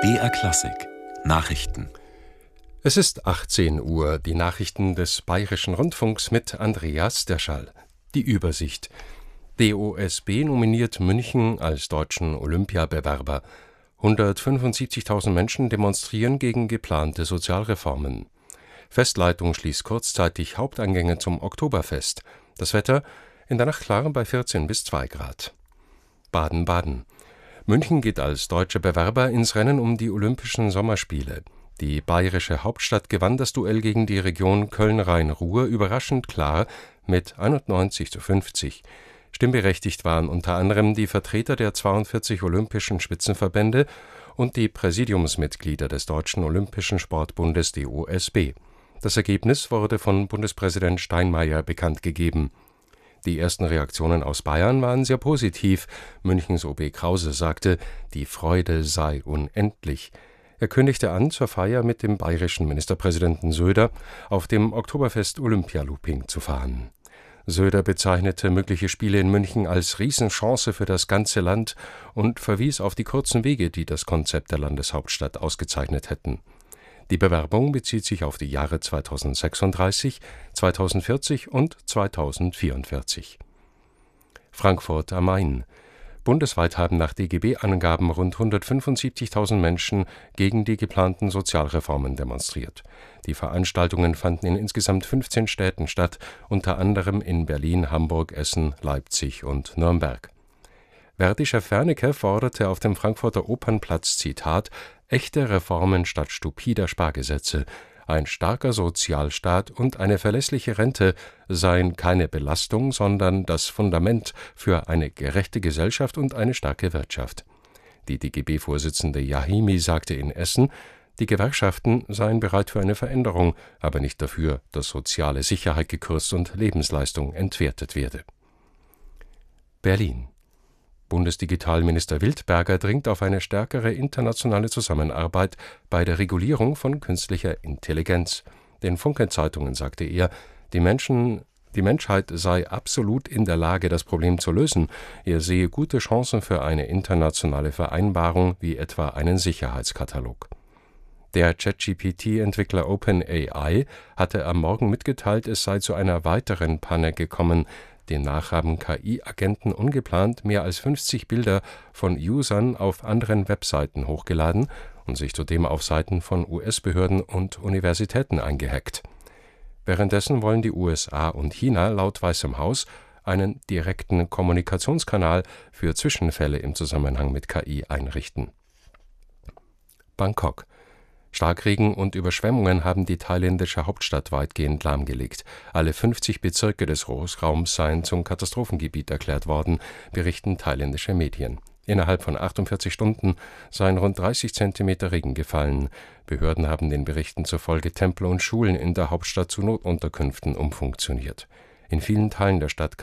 BR Klassik Nachrichten. Es ist 18 Uhr, die Nachrichten des Bayerischen Rundfunks mit Andreas Derschall. Die Übersicht. DOSB nominiert München als deutschen Olympiabewerber. 175.000 Menschen demonstrieren gegen geplante Sozialreformen. Festleitung schließt kurzzeitig Haupteingänge zum Oktoberfest. Das Wetter in der Nacht klar bei 14 bis 2 Grad. Baden-Baden. München geht als deutscher Bewerber ins Rennen um die Olympischen Sommerspiele. Die bayerische Hauptstadt gewann das Duell gegen die Region Köln-Rhein-Ruhr überraschend klar mit 51:50. Stimmberechtigt waren unter anderem die Vertreter der 42 olympischen Spitzenverbände und die Präsidiumsmitglieder des Deutschen Olympischen Sportbundes DOSB. Das Ergebnis wurde von Bundespräsident Steinmeier bekannt gegeben. Die ersten Reaktionen aus Bayern waren sehr positiv. Münchens OB Krause sagte, die Freude sei unendlich. Er kündigte an, zur Feier mit dem bayerischen Ministerpräsidenten Söder auf dem Oktoberfest Olympialooping zu fahren. Söder bezeichnete mögliche Spiele in München als Riesenchance für das ganze Land und verwies auf die kurzen Wege, die das Konzept der Landeshauptstadt ausgezeichnet hätten. Die Bewerbung bezieht sich auf die Jahre 2036, 2040 und 2044. Frankfurt am Main. Bundesweit haben nach DGB-Angaben rund 175.000 Menschen gegen die geplanten Sozialreformen demonstriert. Die Veranstaltungen fanden in insgesamt 15 Städten statt, unter anderem in Berlin, Hamburg, Essen, Leipzig und Nürnberg. Verdi-Chef Wernicke forderte auf dem Frankfurter Opernplatz, Zitat, echte Reformen statt stupider Spargesetze. Ein starker Sozialstaat und eine verlässliche Rente seien keine Belastung, sondern das Fundament für eine gerechte Gesellschaft und eine starke Wirtschaft. Die DGB-Vorsitzende Jahimi sagte in Essen, die Gewerkschaften seien bereit für eine Veränderung, aber nicht dafür, dass soziale Sicherheit gekürzt und Lebensleistung entwertet werde. Berlin. Bundesdigitalminister Wildberger dringt auf eine stärkere internationale Zusammenarbeit bei der Regulierung von künstlicher Intelligenz. Den Funke-Zeitungen sagte er, die Menschheit sei absolut in der Lage, das Problem zu lösen. Er sehe gute Chancen für eine internationale Vereinbarung, wie etwa einen Sicherheitskatalog. Der ChatGPT-Entwickler OpenAI hatte am Morgen mitgeteilt, es sei zu einer weiteren Panne gekommen. Demnach haben KI-Agenten ungeplant mehr als 50 Bilder von Usern auf anderen Webseiten hochgeladen und sich zudem auf Seiten von US-Behörden und Universitäten eingehackt. Währenddessen wollen die USA und China laut Weißem Haus einen direkten Kommunikationskanal für Zwischenfälle im Zusammenhang mit KI einrichten. Bangkok. Starkregen und Überschwemmungen haben die thailändische Hauptstadt weitgehend lahmgelegt. Alle 50 Bezirke des Großraums seien zum Katastrophengebiet erklärt worden, berichten thailändische Medien. Innerhalb von 48 Stunden seien rund 30 Zentimeter Regen gefallen. Behörden haben den Berichten zufolge Tempel und Schulen in der Hauptstadt zu Notunterkünften umfunktioniert. In vielen Teilen der Stadt